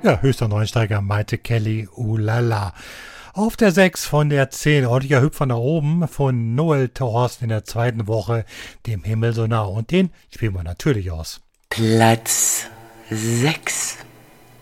Ja, höchster Neunsteiger Maite Kelly, Ulala. Auf der 6 von der 10, ordentlicher Hüpfer nach oben von Noel Thorst in der zweiten Woche, dem Himmel so nah. Und den spielen wir natürlich aus. Platz 6.